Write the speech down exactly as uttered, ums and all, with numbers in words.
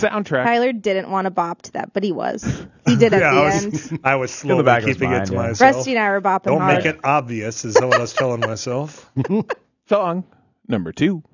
soundtrack. Tyler didn't want to bop to that, but he was. He did at yeah, the I was, end. I was slowly back of his keeping it mind, to yeah. myself. Rusty and I were bopping Don't hard. make it obvious, is what I was telling myself. Song number two.